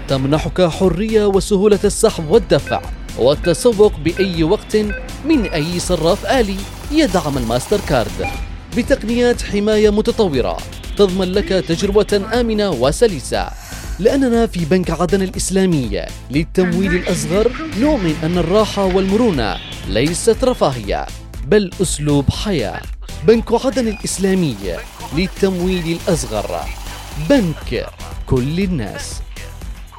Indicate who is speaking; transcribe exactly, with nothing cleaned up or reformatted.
Speaker 1: تمنحك حرية وسهولة السحب والدفع والتسوق بأي وقت من أي صراف آلي يدعم الماستر كارد، بتقنيات حماية متطورة تضمن لك تجربة آمنة وسلسة. لأننا في بنك عدن الإسلامي للتمويل الأصغر نؤمن أن الراحة والمرونة ليست رفاهية بل أسلوب حياة. بنك عدن الإسلامي للتمويل الأصغر، بنك كل الناس.